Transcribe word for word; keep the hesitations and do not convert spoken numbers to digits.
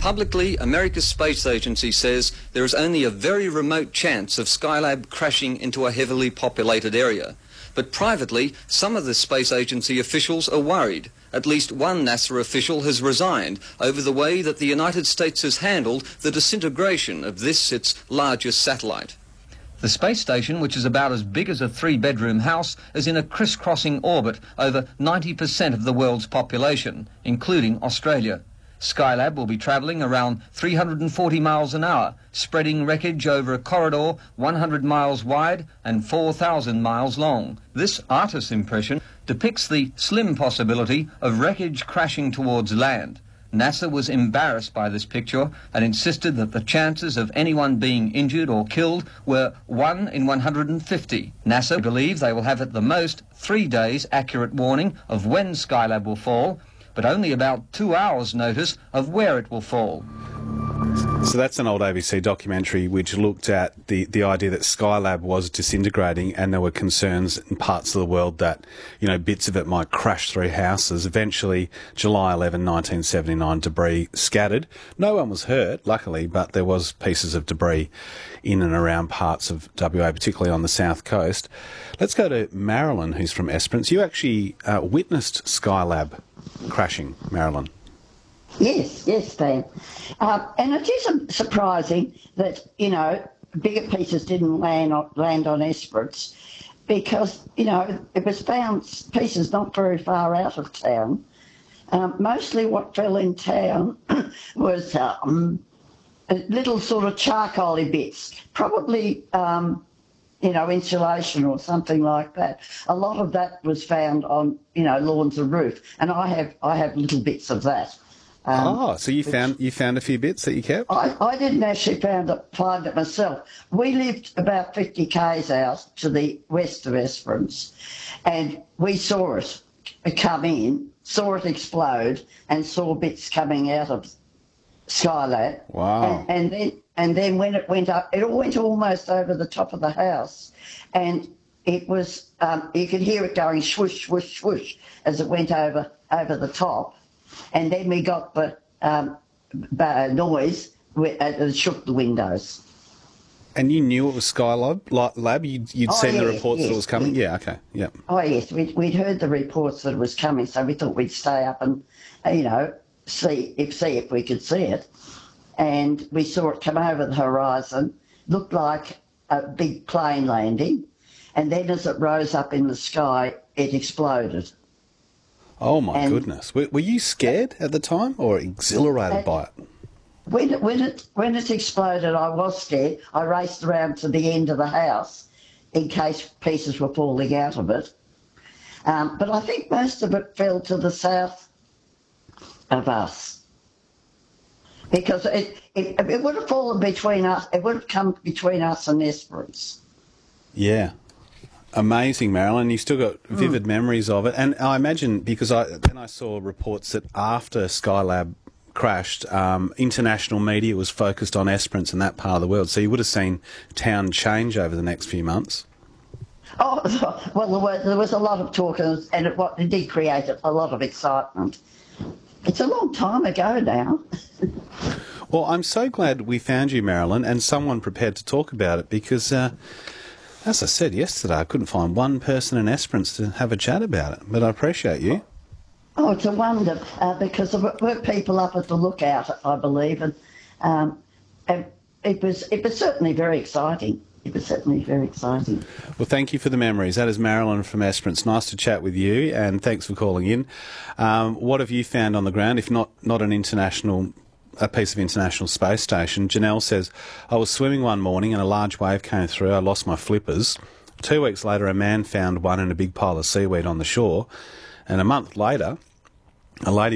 Publicly, America's space agency says there is only a very remote chance of Skylab crashing into a heavily populated area. But privately, some of the space agency officials are worried. At least one NASA official has resigned over the way that the United States has handled the disintegration of this, its largest satellite. The space station, which is about as big as a three-bedroom house, is in a crisscrossing orbit over ninety percent of the world's population, including Australia. Skylab will be travelling around three hundred forty miles an hour, spreading wreckage over a corridor one hundred miles wide and four thousand miles long. This artist's impression depicts the slim possibility of wreckage crashing towards land. NASA was embarrassed by this picture and insisted that the chances of anyone being injured or killed were one in one hundred fifty. NASA believe they will have at the most three days accurate warning of when Skylab will fall, but only about two hours' notice of where it will fall. So that's an old A B C documentary which looked at the, the idea that Skylab was disintegrating, and there were concerns in parts of the world that, you know, bits of it might crash through houses. Eventually, July eleventh, nineteen seventy-nine, debris scattered. No one was hurt, luckily, but there was pieces of debris in and around parts of W A, particularly on the south coast. Let's go to Marilyn, who's from Esperance. You actually uh, witnessed Skylab crashing, Marilyn. Yes, yes, Stan. Uh, and it is surprising that, you know, bigger pieces didn't land on, land on Esperance because, you know, it was found pieces not very far out of town. Um, mostly what fell in town was um, little sort of charcoaly bits, probably, um, you know, insulation or something like that. A lot of that was found on, you know, lawns and roof, and I have I have little bits of that. Um, oh, so you found you found a few bits that you kept? I, I didn't actually find it, find it myself. We lived about fifty k's out to the west of Esperance, and we saw it come in, saw it explode, and saw bits coming out of Skylab. Wow. And, and then and then when it went up, it all went almost over the top of the house, and it was um, you could hear it going swoosh, swoosh, swoosh as it went over over the top. And then we got the um, b- noise that shook the windows. And you knew it was Skylab? Lab? You'd, you'd Oh, seen yeah, the reports yes, that it was coming? yes. Yeah, okay, yeah. Oh, yes, we'd, we'd heard the reports that it was coming, so we thought we'd stay up and, you know, see if see if we could see it. And we saw it come over the horizon, looked like a big plane landing, and then as it rose up in the sky, it exploded. Oh, my and goodness. Were, were you scared at the time or exhilarated by it? When, when, it, when it exploded, I was scared. I raced around to the end of the house in case pieces were falling out of it. Um, but I think most of it fell to the south of us. Because it, it, it would have fallen between us, it would have come between us and Esperance. Yeah. Amazing, Marilyn. You've still got vivid mm. memories of it. And I imagine, because I then I saw reports that after Skylab crashed, um, international media was focused on Esperance and that part of the world. So you would have seen town change over the next few months. Oh, well, there was, there was a lot of talk, and it, it did create a lot of excitement. It's a long time ago now. Well, I'm so glad we found you, Marilyn, and someone prepared to talk about it because... Uh, As I said yesterday, I couldn't find one person in Esperance to have a chat about it, but I appreciate you. Oh, it's a wonder, uh, because there were people up at the lookout, I believe, and um, it was it was certainly very exciting. It was certainly very exciting. Well, thank you for the memories. That is Marilyn from Esperance. Nice to chat with you, and thanks for calling in. Um, what have you found on the ground, if not, not an international... a piece of International Space Station? Janelle says, I was swimming one morning and a large wave came through. I lost my flippers. Two weeks later, a man found one in a big pile of seaweed on the shore. And a month later, a lady